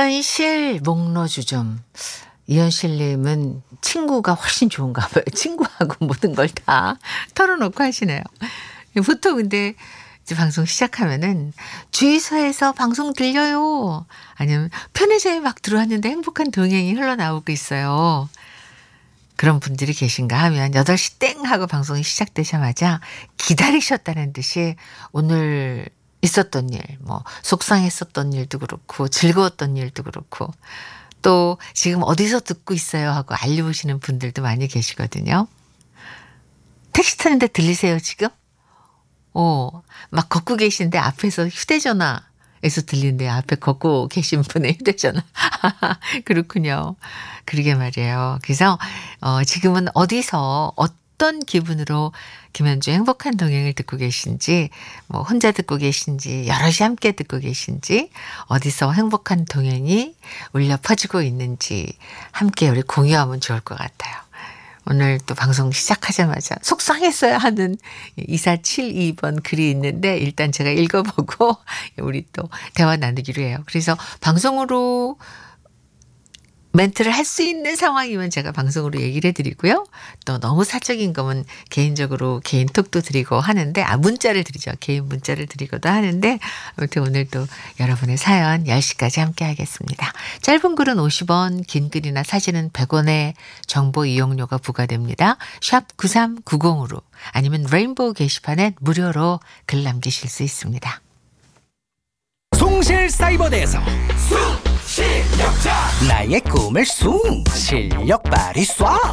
이현실 목로주점. 이현실님은 친구가 훨씬 좋은가 봐요. 친구하고 모든 걸 다 털어놓고 하시네요. 보통 근데 이제 방송 시작하면은 주유소에서 방송 들려요. 아니면 편의점에 막 들어왔는데 행복한 동행이 흘러나오고 있어요. 그런 분들이 계신가 하면 8시 땡 하고 방송이 시작되자마자 기다리셨다는 듯이 오늘 있었던 일, 뭐 속상했었던 일도 그렇고 즐거웠던 일도 그렇고 또 지금 어디서 듣고 있어요 하고 알려오시는 분들도 많이 계시거든요. 택시 타는데 들리세요 지금? 막 걷고 계신데 앞에서 휴대전화에서 들리는데 앞에 걷고 계신 분의 휴대전화. 그렇군요. 그러게 말이에요. 그래서 지금은 어디서 어떤 기분으로 김현주의 행복한 동행을 듣고 계신지, 뭐 혼자 듣고 계신지, 여럿이 함께 듣고 계신지, 어디서 행복한 동행이 울려 퍼지고 있는지 함께 우리 공유하면 좋을 것 같아요. 오늘 또 방송 시작하자마자 속상했어야 하는 2472번 글이 있는데 일단 제가 읽어보고 우리 또 대화 나누기로 해요. 그래서 방송으로 멘트를 할 수 있는 상황이면 제가 방송으로 얘기를 해드리고요. 또 너무 사적인 거면 개인적으로 개인 톡도 드리고 하는데 문자를 드리죠. 개인 문자를 드리고도 하는데 아무튼 오늘도 여러분의 사연 10시까지 함께 하겠습니다. 짧은 글은 50원, 긴 글이나 사진은 100원의 정보 이용료가 부과됩니다. 샵 9390으로 아니면 레인보우 게시판에 무료로 글 남기실 수 있습니다. 송실사이버대에서 실력자 나의 꿈을 실력 발휘 쏴